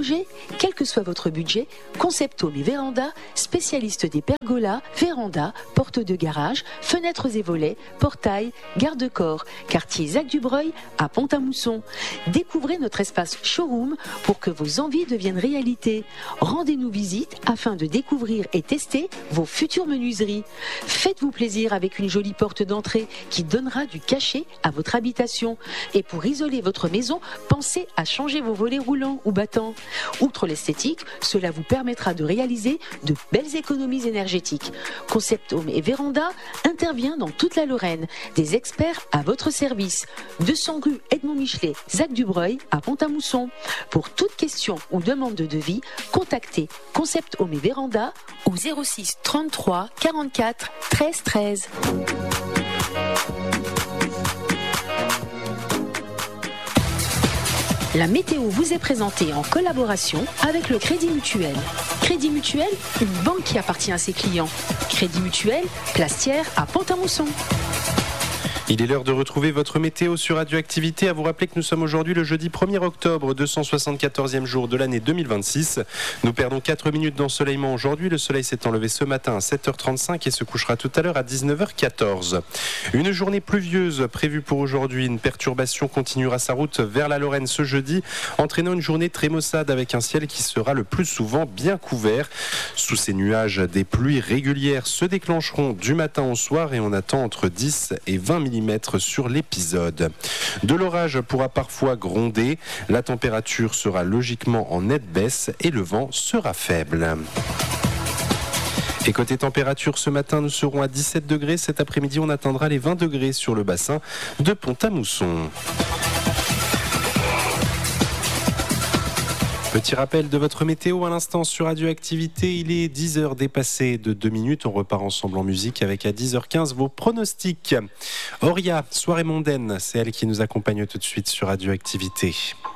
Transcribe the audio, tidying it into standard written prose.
projet? Quel que soit votre budget, Concept Home et Véranda, spécialistes des pergolas, vérandas, portes de garage, fenêtres et volets, portails, garde-corps, quartier Zac-du-Breuil à Pont-à-Mousson. Découvrez notre espace showroom pour que vos envies deviennent réalité. Rendez-nous visite afin de découvrir et tester vos futures menuiseries. Faites-vous plaisir avec une jolie porte d'entrée qui donnera du cachet à votre habitation. Et pour isoler votre maison, pensez à changer vos volets roulants ou battants. Outre l'esthétique, cela vous permettra de réaliser de belles économies énergétiques. Concept Home et Véranda intervient dans toute la Lorraine. Des experts à votre service. 200 rue Edmond Michelet, Zac-du-Breuil à Pont-à-Mousson. Pour toute question ou demande de devis, contactez Concept Home et Véranda au 06 33 44 13 13. La météo vous est présentée en collaboration avec le Crédit Mutuel. Crédit Mutuel, une banque qui appartient à ses clients. Crédit Mutuel, place Thiers à Pont-à-Mousson. Il est l'heure de retrouver votre météo sur Radioactivité. À vous rappeler que nous sommes aujourd'hui le jeudi 1er octobre, 274e jour de l'année 2026. Nous perdons 4 minutes d'ensoleillement aujourd'hui. Le soleil s'est enlevé ce matin à 7h35 et se couchera tout à l'heure à 19h14. Une journée pluvieuse prévue pour aujourd'hui. Une perturbation continuera sa route vers la Lorraine ce jeudi, entraînant une journée très maussade avec un ciel qui sera le plus souvent bien couvert. Sous ces nuages, des pluies régulières se déclencheront du matin au soir et on attend entre 10 et 20 mm sur l'épisode. De l'orage pourra parfois gronder, la température sera logiquement en nette baisse et le vent sera faible. Et côté température, ce matin, nous serons à 17 degrés. Cet après-midi, on atteindra les 20 degrés sur le bassin de Pont-à-Mousson. Petit rappel de votre météo à l'instant sur Radioactivité, il est 10h dépassé de 2 minutes, on repart ensemble en musique avec à 10h15 vos pronostics. Auria, soirée mondaine, c'est elle qui nous accompagne tout de suite sur Radioactivité.